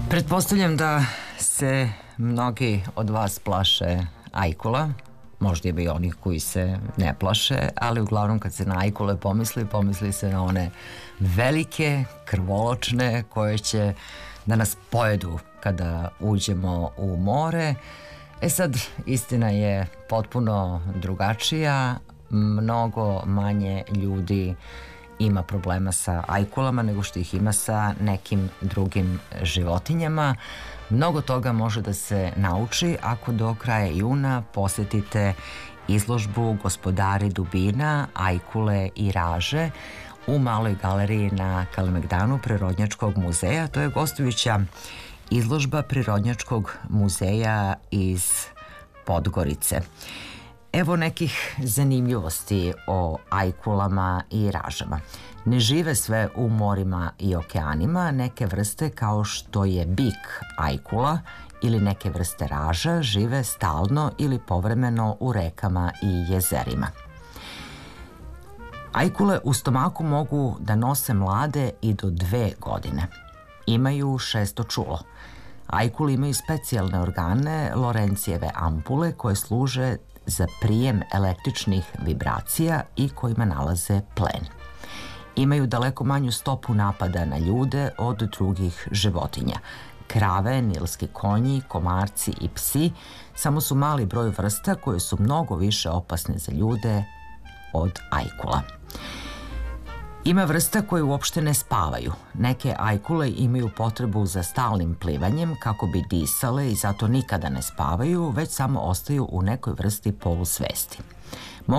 Pretpostavljam da se mnogi od vas plaše ajkula, možda je i onih koji se ne plaše, ali uglavnom kad se na ajkule pomisli se na one velike, krvoločne koje će da nas pojedu kada uđemo u more. Sad, istina je potpuno drugačija, mnogo manje ljudi ima problema sa ajkulama nego što ih ima sa nekim drugim životinjama. Mnogo toga može da se nauči ako do kraja juna posetite izložbu Gospodari dubina, ajkule i raže u Maloj galeriji na Kalemegdanu Prirodnjačkog muzeja. To je gostujuća izložba Prirodnjačkog muzeja iz Podgorice. Evo nekih zanimljivosti o ajkulama i ražama. Ne žive sve u morima i okeanima, neke vrste kao što je bik ajkula ili neke vrste raža žive stalno ili povremeno u rekama i jezerima. Ajkule u stomaku mogu da nose mlade i do 2 godine. Imaju 6 čulo. Ajkule imaju specijalne organe, Lorencijeve ampule, koje služe za prijem električnih vibracija i kojima nalaze plen. Imaju daleko manju stopu napada na ljude od drugih životinja. Krave, nilski konji, komarci i psi samo su mali broj vrsta koje su mnogo više opasne za ljude od ajkula. Ima vrsta koje uopšte ne spavaju. Neke ajkule imaju potrebu za stalnim plivanjem kako bi disale i zato nikada ne spavaju, već samo ostaju u nekoj vrsti polusvesti.